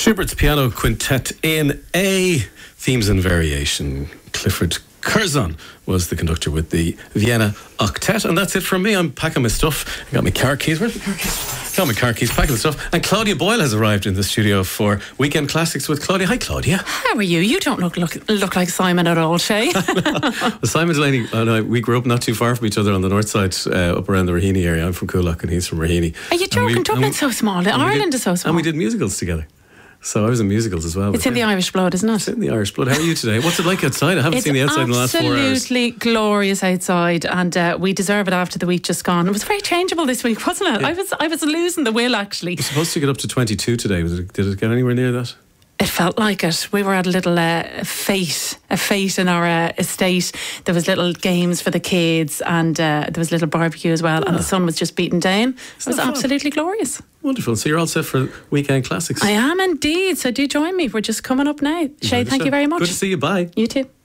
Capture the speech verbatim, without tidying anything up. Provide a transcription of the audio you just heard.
Schubert's Piano Quintet in A, Themes and Variation. Clifford Curzon was the conductor with the Vienna Octet. And that's it from me. I'm packing my stuff. I got my car keys. Where's my car keys? Got my car keys, packing the stuff. And Claudia Boyle has arrived in the studio for Weekend Classics with Claudia. Hi, Claudia. How are you? You don't look look, look like Simon at all, Shay. Well, Simon Delaney and I, we grew up not too far from each other on the north side, uh, up around the Raheny area. I'm from Coolock and he's from Raheny. Are you joking? We, Dublin's so small. Ireland did, is so small. And we did musicals together. So I was in musicals as well. It's in the Irish blood, isn't it? It's in the Irish blood. How are you today? What's it like outside? I haven't it's seen the outside in the last four hours. It's absolutely glorious outside, and uh, we deserve it after the week just gone. It was very changeable this week, wasn't it? Yeah. I was I was losing the will, actually. We're supposed to get up to twenty-two today. Was it, did it get anywhere near that? It felt like it. We were at a little uh, fete, a fete in our uh, estate. There was little games for the kids, and uh, there was a little barbecue as well. Ah. And the sun was just beating down. It was absolutely glorious. Wonderful. So you're all set for Weekend Classics. I am indeed. So do join me. We're just coming up now. Shay, thank you very much. Good to see you. Bye. You too.